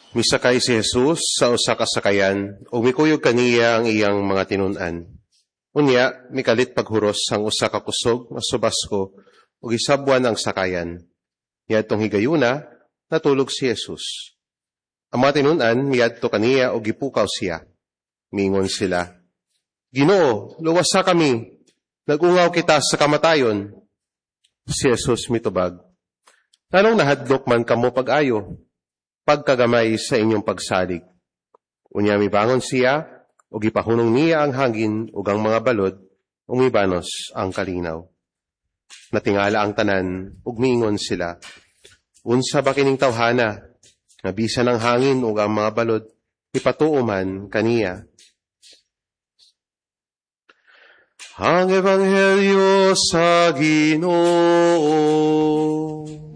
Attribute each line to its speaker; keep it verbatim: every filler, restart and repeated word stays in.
Speaker 1: Misakay si Jesus sa usa ka sakayan ug mikuyog kaniya ang iyang mga tinun-an. Unya, mikalit paghuros ang usa ka kusog nga subasko ug isabwan ang sakayan. Niadtong higayuna, natulog si Jesus. Ang mga tinun-an miadto kaniya ug gipukaw siya. Mingon sila, "Ginoo, luwasa kami. Nagungaw kita sa kamatayon." Si Jesus mitubag, "Nanong nahadlok man kamo pag-ayo? Pagkagamay sa inyong pagsalig." Unya mibangon siya, ug ipahunong niya ang hangin ug ang mga balod, ug mibanos ang kalinaw. Natingala ang tanan, ug miingon sila, "Unsa ba kining tawhana? Nga bisan ang hangin ug ang mga balod, ipatuo man kaniya." Ang Ebanghelyo sa Ginoo.